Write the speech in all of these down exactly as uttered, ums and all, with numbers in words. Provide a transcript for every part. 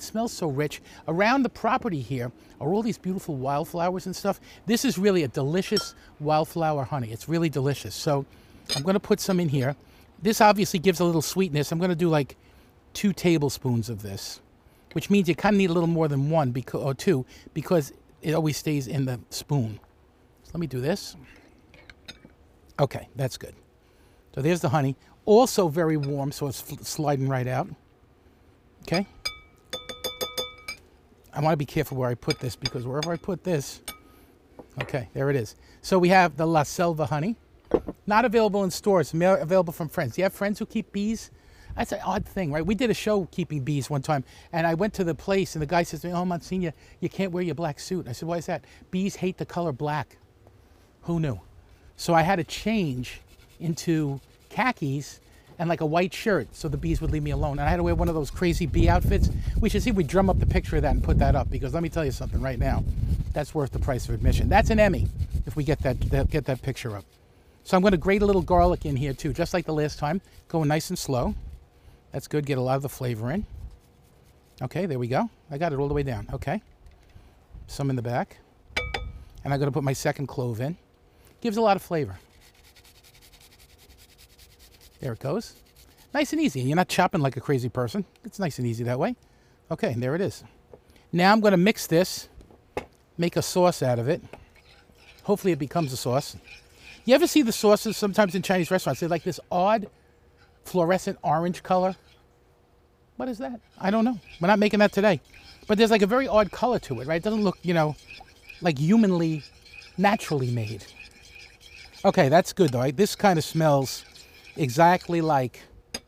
smells so rich. Around the property here are all these beautiful wildflowers and stuff. This is really a delicious wildflower honey. It's really delicious. So I'm going to put some in here. This obviously gives a little sweetness. I'm going to do like two tablespoons of this, which means you kind of need a little more than one because, or two because it always stays in the spoon. So let me do this. Okay, that's good. So there's the honey. Also very warm, so it's sliding right out. Okay. I want to be careful where I put this because wherever I put this, okay, there it is. So we have the La Selva honey. Not available in stores, available from friends. Do you have friends who keep bees? That's an odd thing, right? We did a show keeping bees one time, and I went to the place, and the guy says to me, oh, Monsignor, you can't wear your black suit. I said, why is that? Bees hate the color black. Who knew? So I had to change into khakis and like a white shirt so the bees would leave me alone. And I had to wear one of those crazy bee outfits. We should see if we drum up the picture of that and put that up, because let me tell you something right now. That's worth the price of admission. That's an Emmy if we get that, that get that picture up. So I'm going to grate a little garlic in here too, just like the last time. Going nice and slow. That's good. Get a lot of the flavor in. Okay, there we go. I got it all the way down. Okay. Some in the back. And I'm going to put my second clove in. Gives a lot of flavor. There it goes. Nice and easy. You're not chopping like a crazy person. It's nice and easy that way. Okay, and there it is. Now I'm going to mix this, make a sauce out of it. Hopefully it becomes a sauce. You ever see the sauces sometimes in Chinese restaurants? They're like this odd fluorescent orange color. What is that? I don't know. We're not making that today. But there's like a very odd color to it, right? It doesn't look, you know, like humanly, naturally made. Okay, that's good though. This kind of smells exactly like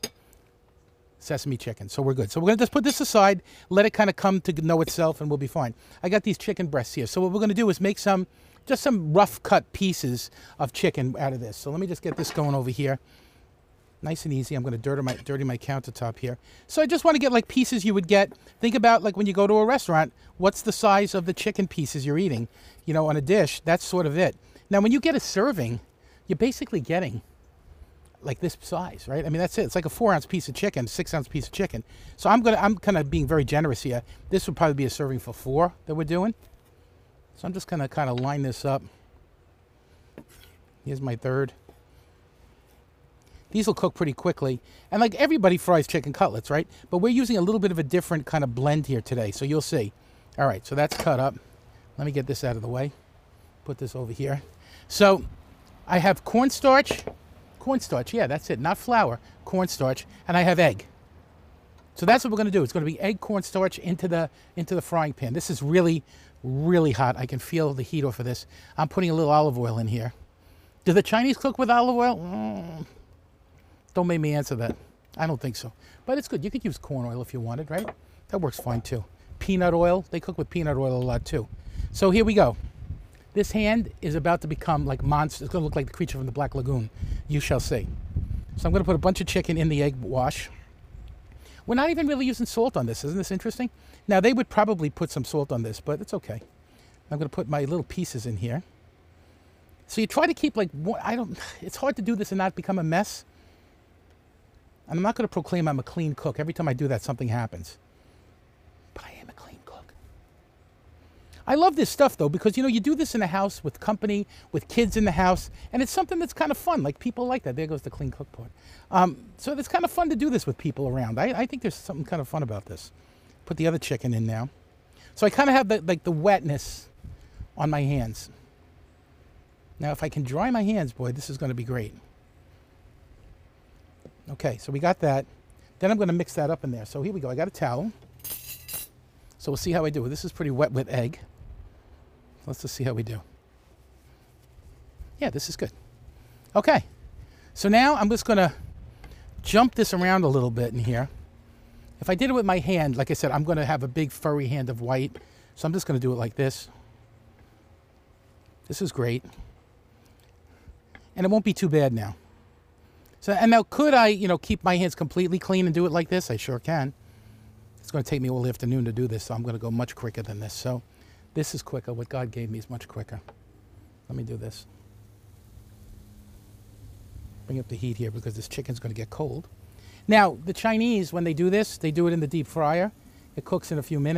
sesame chicken. So we're good. So we're going to just put this aside, let it kind of come to know itself, and we'll be fine. I got these chicken breasts here. So what we're going to do is make some, just some rough cut pieces of chicken out of this. So let me just get this going over here. Nice and easy. I'm going to dirty my, dirty my countertop here. So I just want to get like pieces you would get. Think about like when you go to a restaurant, what's the size of the chicken pieces you're eating, you know, on a dish. That's sort of it. Now, when you get a serving, you're basically getting like this size, right? I mean, that's it. It's like a four ounce piece of chicken, six ounce piece of chicken. So I'm going to, I'm kind of being very generous here. This would probably be a serving for four that we're doing. So I'm just going to kind of line this up. Here's my third. These will cook pretty quickly. And like everybody fries chicken cutlets, right? But we're using a little bit of a different kind of blend here today. So you'll see. All right, so that's cut up. Let me get this out of the way. Put this over here. So I have cornstarch. Cornstarch, yeah, that's it. Not flour, cornstarch. And I have egg. So that's what we're going to do. It's going to be egg cornstarch into the, into the frying pan. This is really, really hot. I can feel the heat off of this. I'm putting a little olive oil in here. Do the Chinese cook with olive oil? Mm. Don't make me answer that. I don't think so. But it's good. You could use corn oil if you wanted, right? That works fine too. Peanut oil. They cook with peanut oil a lot too. So here we go. This hand is about to become like monster. It's going to look like the creature from the Black Lagoon. You shall see. So I'm going to put a bunch of chicken in the egg wash. We're not even really using salt on this. Isn't this interesting? Now, they would probably put some salt on this, but it's okay. I'm going to put my little pieces in here. So you try to keep like, I don't, it's hard to do this and not become a mess. And I'm not going to proclaim I'm a clean cook. Every time I do that, something happens. But I am a clean cook. I love this stuff, though, because, you know, you do this in a house with company, with kids in the house, and it's something that's kind of fun. Like, people like that. There goes the clean cook part. Um, so it's kind of fun to do this with people around. I, I think there's something kind of fun about this. Put the other chicken in now. So I kind of have, the, like, the wetness on my hands. Now, if I can dry my hands, boy, this is going to be great. Okay, so we got that. Then I'm going to mix that up in there. So here we go. I got a towel. So we'll see how I do. This is pretty wet with egg. Let's just see how we do. Yeah, this is good. Okay, so now I'm just going to jump this around a little bit in here. If I did it with my hand, like I said, I'm going to have a big furry hand of white. So I'm just going to do it like this. This is great. And it won't be too bad now. So, and now could I, you know, keep my hands completely clean and do it like this? I sure can. It's going to take me all the afternoon to do this, so I'm going to go much quicker than this. So this is quicker. What God gave me is much quicker. Let me do this. Bring up the heat here because this chicken's going to get cold. Now, the Chinese, when they do this, they do it in the deep fryer. It cooks in a few minutes.